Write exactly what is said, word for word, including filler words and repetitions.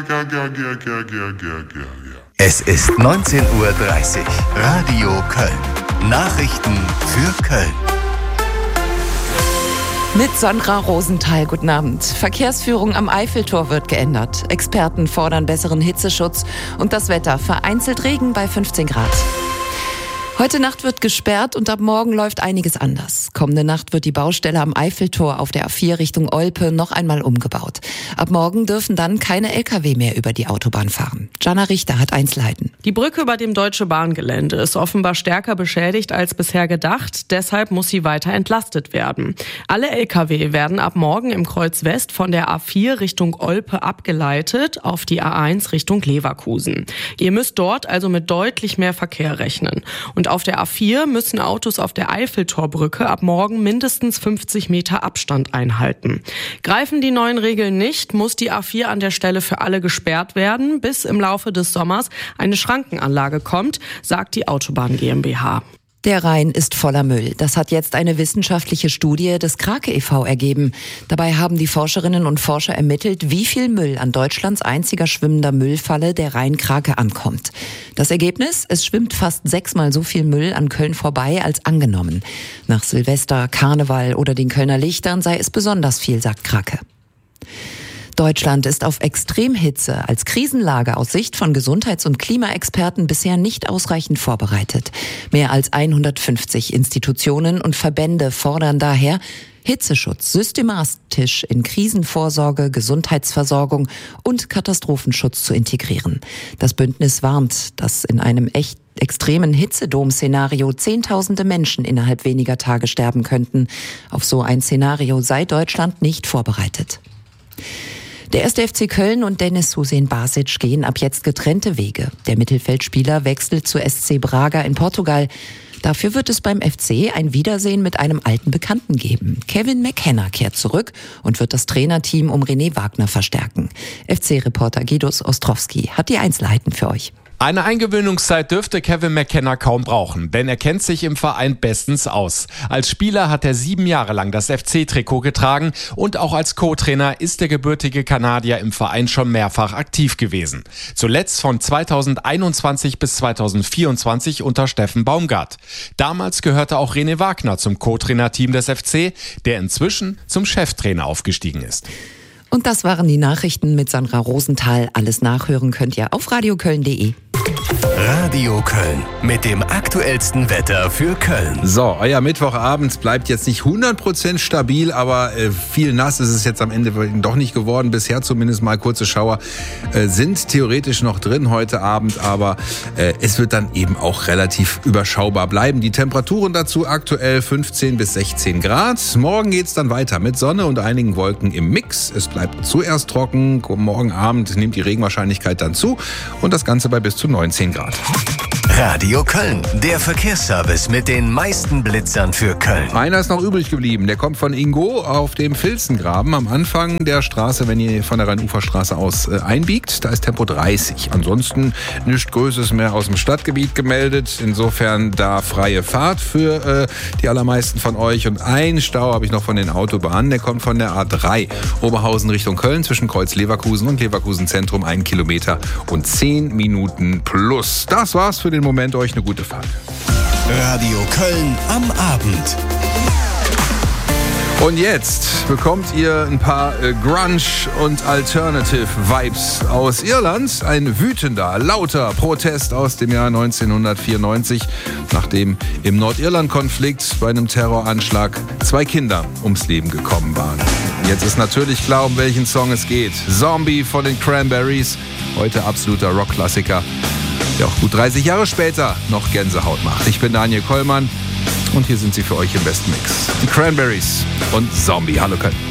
Es ist neunzehn Uhr dreißig. Radio Köln. Nachrichten für Köln. Mit Sandra Rosenthal, guten Abend. Verkehrsführung am Eiffeltor wird geändert. Experten fordern besseren Hitzeschutz und das Wetter. Vereinzelt Regen bei fünfzehn Grad. Heute Nacht wird gesperrt und ab morgen läuft einiges anders. Kommende Nacht wird die Baustelle am Eiffeltor auf der A vier Richtung Olpe noch einmal umgebaut. Ab morgen dürfen dann keine L K W mehr über die Autobahn fahren. Jana Richter hat Einzelheiten. Die Brücke über dem Deutsche Bahngelände ist offenbar stärker beschädigt als bisher gedacht. Deshalb muss sie weiter entlastet werden. Alle L K W werden ab morgen im Kreuz West von der A vier Richtung Olpe abgeleitet auf die A eins Richtung Leverkusen. Ihr müsst dort also mit deutlich mehr Verkehr rechnen. Und auf der A vier müssen Autos auf der Eiffeltorbrücke ab morgen mindestens fünfzig Meter Abstand einhalten. Greifen die neuen Regeln nicht, muss die A vier an der Stelle für alle gesperrt werden, bis im Laufe des Sommers eine Schrankenanlage kommt, sagt die Autobahn GmbH. Der Rhein ist voller Müll. Das hat jetzt eine wissenschaftliche Studie des Krake e V ergeben. Dabei haben die Forscherinnen und Forscher ermittelt, wie viel Müll an Deutschlands einziger schwimmender Müllfalle, der Rhein-Krake, ankommt. Das Ergebnis? Es schwimmt fast sechsmal so viel Müll an Köln vorbei als angenommen. Nach Silvester, Karneval oder den Kölner Lichtern sei es besonders viel, sagt Krake. Deutschland ist auf Extremhitze als Krisenlage aus Sicht von Gesundheits- und Klimaexperten bisher nicht ausreichend vorbereitet. Mehr als hundertfünfzig Institutionen und Verbände fordern daher, Hitzeschutz systematisch in Krisenvorsorge, Gesundheitsversorgung und Katastrophenschutz zu integrieren. Das Bündnis warnt, dass in einem echt extremen Hitzedom-Szenario Zehntausende Menschen innerhalb weniger Tage sterben könnten. Auf so ein Szenario sei Deutschland nicht vorbereitet. Der erste F C Köln und Dennis Hussein Basic gehen ab jetzt getrennte Wege. Der Mittelfeldspieler wechselt zu S C Braga in Portugal. Dafür wird es beim F C ein Wiedersehen mit einem alten Bekannten geben. Kevin McKenna kehrt zurück und wird das Trainerteam um René Wagner verstärken. F C-Reporter Guidos Ostrowski hat die Einzelheiten für euch. Eine Eingewöhnungszeit dürfte Kevin McKenna kaum brauchen, denn er kennt sich im Verein bestens aus. Als Spieler hat er sieben Jahre lang das F C-Trikot getragen und auch als Co-Trainer ist der gebürtige Kanadier im Verein schon mehrfach aktiv gewesen. Zuletzt von zweitausendeinundzwanzig bis zweitausendvierundzwanzig unter Steffen Baumgart. Damals gehörte auch René Wagner zum Co-Trainer-Team des F C, der inzwischen zum Cheftrainer aufgestiegen ist. Und das waren die Nachrichten mit Sandra Rosenthal. Alles nachhören könnt ihr auf radioköln punkt de. Radio Köln mit dem aktuellsten Wetter für Köln. So, euer Mittwochabend bleibt jetzt nicht hundert Prozent stabil, aber äh, viel nass ist es jetzt am Ende doch nicht geworden. Bisher zumindest mal kurze Schauer äh, sind theoretisch noch drin heute Abend, aber äh, es wird dann eben auch relativ überschaubar bleiben. Die Temperaturen dazu aktuell fünfzehn bis sechzehn Grad. Morgen geht's dann weiter mit Sonne und einigen Wolken im Mix. Es bleibt zuerst trocken, morgen Abend nimmt die Regenwahrscheinlichkeit dann zu und das Ganze bei bis zu neunzehn Grad. Radio Köln, der Verkehrsservice mit den meisten Blitzern für Köln. Einer ist noch übrig geblieben. Der kommt von Ingo auf dem Filzengraben am Anfang der Straße, wenn ihr von der Rhein-Ufer-Straße aus äh, einbiegt. Da ist Tempo dreißig. Ansonsten nichts Größeres mehr aus dem Stadtgebiet gemeldet. Insofern da freie Fahrt für äh, die allermeisten von euch. Und einen Stau habe ich noch von den Autobahnen. Der kommt von der A drei. Oberhausen Richtung Köln zwischen Kreuz Leverkusen und Leverkusen Zentrum. Einen Kilometer und zehn Minuten plus. Das war's für den Moment. Euch eine gute Fahrt. Radio Köln am Abend. Und jetzt bekommt ihr ein paar äh, Grunge- und Alternative-Vibes aus Irland. Ein wütender, lauter Protest aus dem Jahr neunzehnhundertvierundneunzig, nachdem im Nordirland-Konflikt bei einem Terroranschlag zwei Kinder ums Leben gekommen waren. Jetzt ist natürlich klar, um welchen Song es geht. Zombie von den Cranberries, heute absoluter Rockklassiker, der auch gut dreißig Jahre später noch Gänsehaut macht. Ich bin Daniel Kollmann und hier sind sie für euch im Besten Mix. Die Cranberries und Zombie. Hallo Köln.